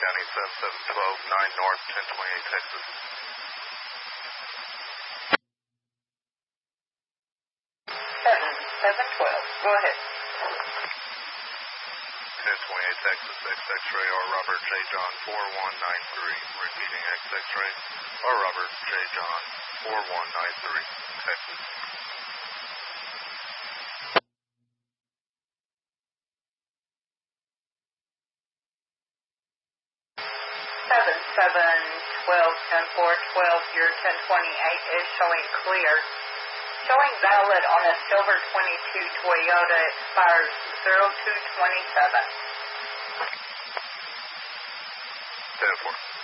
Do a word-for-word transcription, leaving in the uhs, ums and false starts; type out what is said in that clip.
County, seven seven one two, nine North, ten twenty-eight, Texas. seven seven one two, go ahead. ten twenty-eight, Texas, X X-ray, R. Robert J. John, four one nine three. Repeating X X-ray, R. Robert J. John, four one nine three, Texas. seven seven one two, ten four one two, your ten twenty-eight is showing clear. Showing valid on a silver twenty-two Toyota, expires zero two twenty-seven. ten four.